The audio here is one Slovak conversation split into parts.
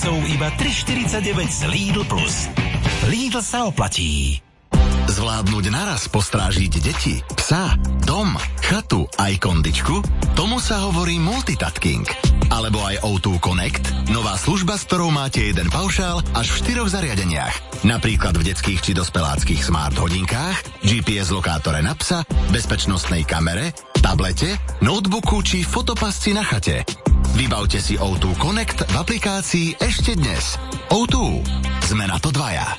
mesiacov iba 3,49 z Lidl Plus. Lidl sa oplatí. Zvládnuť naraz postrážiť deti, psa, dom, chatu aj kondičku? Tomu sa hovorí multitasking. Alebo aj O2 Connect, nová služba, s ktorou máte jeden paušál až v 4 zariadeniach. Napríklad v detských či dospeláckých smart hodinkách, GPS lokátore na psa, bezpečnostnej kamere, tablete, notebooku či fotopasci na chate. Vybavte si O2 Connect v aplikácii ešte dnes. O2. Sme na to dvaja.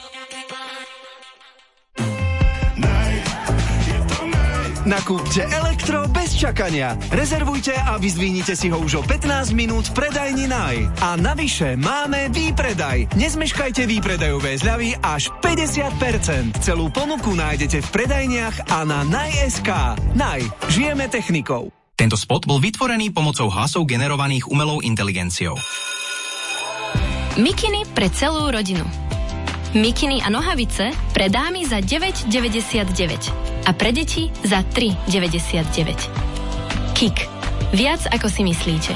Nakúpte elektro bez čakania. Rezervujte a vyzdvihnite si ho už o 15 minút v predajni Naj. A navyše máme výpredaj. Nezmeškajte výpredajové zľavy až 50%. Celú ponuku nájdete v predajniach a na Naj.sk. Naj. Žijeme technikou. Tento spot bol vytvorený pomocou hlasov generovaných umelou inteligenciou. Mikiny pre celú rodinu. Mikiny a nohavice pre dámy za 9,99 a pre deti za 3,99. Kik. Viac ako si myslíte.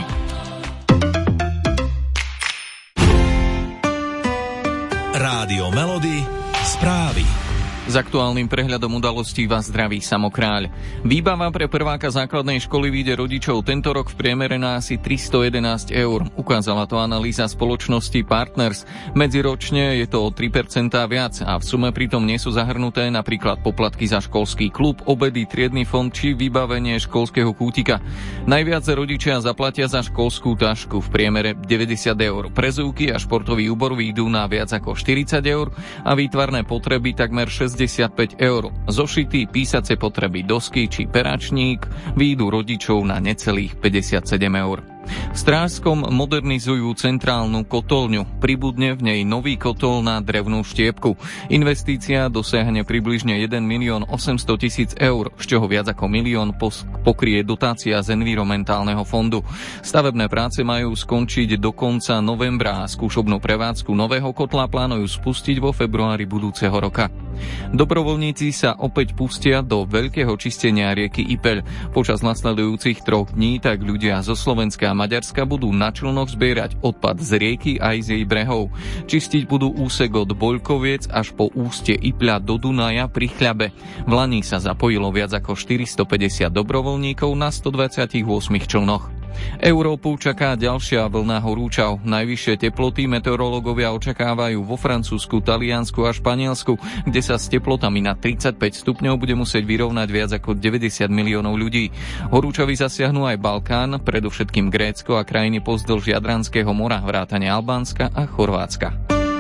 Rádio Melody. Správy. S aktuálnym prehľadom udalostí vás zdraví Samokráľ. Výbava pre prváka základnej školy vyjde rodičov tento rok v priemere na asi 311 eur. Ukázala to analýza spoločnosti Partners. Medziročne je to o 3% viac a v sume pritom nie sú zahrnuté napríklad poplatky za školský klub, obedy, triedny fond či vybavenie školského kútika. Najviac rodičia zaplatia za školskú tašku, v priemere 90 eur. Prezúvky a športový úbor výjdu na viac ako 40 eur a výtvarné potreby takmer 65 eur. Zošity, písacie potreby, dosky či peračník výjdu rodičov na necelých 57 eur. V Strážskom modernizujú centrálnu kotolňu. Pribudne v nej nový kotol na drevnú štiepku. Investícia dosiahne približne 1 800 000 eur, z čoho viac ako 1 000 000 pokrie dotácia z environmentálneho fondu. Stavebné práce majú skončiť do konca novembra a skúšobnú prevádzku nového kotla plánujú spustiť vo februári budúceho roka. Dobrovoľníci sa opäť pustia do veľkého čistenia rieky Ipeľ. Počas nasledujúcich 3 dní tak ľudia zo Slovenska a Maďarska budú na člnoch zbierať odpad z rieky aj z jej brehov. Čistiť budú úsek od Boľkoviec až po ústie Ipľa do Dunaja pri Chľabe. V lani sa zapojilo viac ako 450 dobrovoľníkov na 128 člnoch. Európu čaká ďalšia vlna horúčav. Najvyššie teploty meteorológovia očakávajú vo Francúzsku, Taliansku a Španielsku, kde sa s teplotami na 35 stupňov bude musieť vyrovnať viac ako 90 miliónov ľudí. Horúčavy zasiahnu aj Balkán, predovšetkým Grécko a krajiny pozdĺž Jadranského mora, vrátane Albánska a Chorvátska.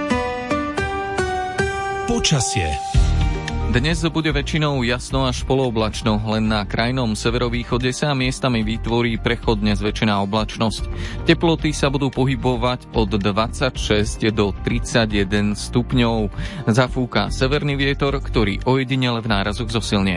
Počasie. Dnes bude väčšinou jasno až polooblačno, len na krajnom severovýchode sa miestami vytvorí prechodne zväčšená oblačnosť. Teploty sa budú pohybovať od 26 do 31 stupňov. Zafúka severný vietor, ktorý ojedinele v nárazoch zosilnie.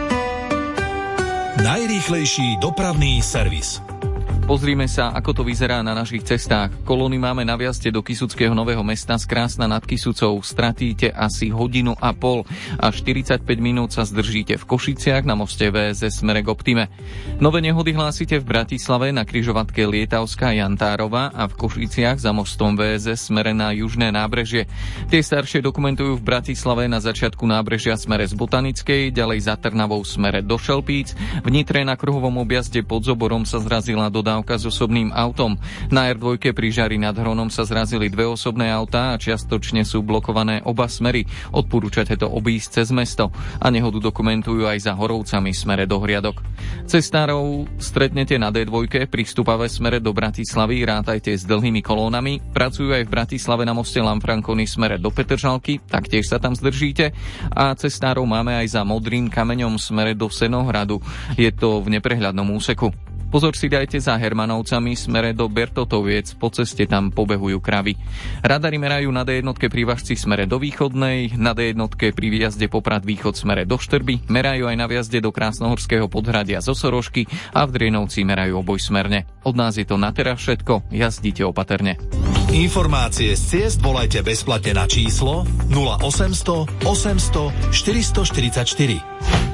Najrýchlejší dopravný servis. Pozrime sa, ako to vyzerá na našich cestách. Kolóny máme na vjazde do Kysuckého Nového Mesta z Krásna nad Kysucou. Stratíte asi 1,5 hodiny a 45 minút sa zdržíte v Košiciach na moste VSS smere k Optime. Nové nehody hlásite v Bratislave na križovatke Lietavská Jantárova a v Košiciach za mostom VSS smere na južné nábrežie. Tie staršie dokumentujú v Bratislave na začiatku nábrežia smere z Botanickej, ďalej za Trnavou smere do Šelpíc. V Nitre na kruhovom objazde pod Zoborom sa zrazila dodávka s osobným autom. Na R2 pri Žari nad Hronom sa zrazili 2 osobné autá a čiastočne sú blokované oba smery. Odporúčate to obísť cez mesto a nehodu dokumentujú aj za Horovcami smere do Hriadok. Cestárov stretnete na D2 pri Stupave smere do Bratislavy, rátajte s dlhými kolónami. Pracujú aj v Bratislave na moste Lamfrankony smere do Petržalky, taktiež sa tam zdržíte. A cestárov máme aj za Modrým kameňom smere do Senohradu. Je to v neprehľadnom úseku. Pozor si dajte za Hermanovcami smere do Bertotoviec, po ceste tam pobehujú kravy. Radary merajú na D1 pri Važci smere do Východnej, na D1 pri výjazde Poprad Východ smere do Štrby, merajú aj na výjazde do Krásnohorského Podhradia zo Sorošky a v Drienovci merajú obojsmerne. Od nás je to na teraz všetko, jazdite opatrne. Informácie z ciest volajte bezplatne na číslo 0800 800 444.